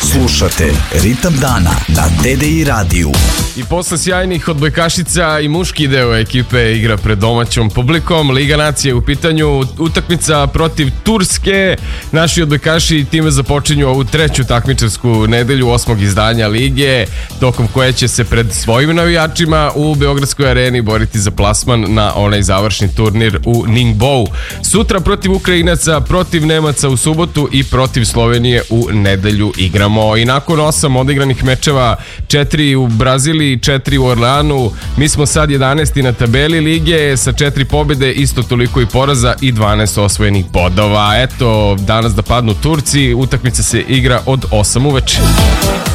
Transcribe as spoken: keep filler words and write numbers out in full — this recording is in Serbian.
Slušate Ritam dana na D D I radiju. I posle sjajnih odbojkašica i muški deo ekipe igra pred domaćom publikom. Liga nacije u pitanju, utakmica protiv Turske. Naši odbojkaši time započinju ovu treću takmičarsku nedelju osmog izdanja lige, tokom koje će se pred svojim navijačima u Beogradskoj areni boriti za plasman na onaj završni turnir u Ningbou. Sutra protiv Ukrajinaca, protiv Nemaca u subotu i protiv Slovenije u nedelju igramo. I nakon osam odigranih mečeva, četiri u Braziliji, četiri u Orleanu, mi smo sad jedanaesti na tabeli lige sa četiri pobjede, isto toliko i poraza i dvanaest osvojenih bodova. Eto, danas da padnu Turci, utakmica se igra od osam uveče.